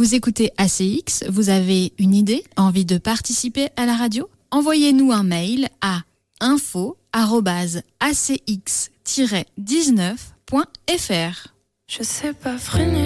Vous écoutez ACX, vous avez une idée, envie de participer à la radio ? Envoyez-nous un mail à info@acx-19.fr. Je sais pas freiner.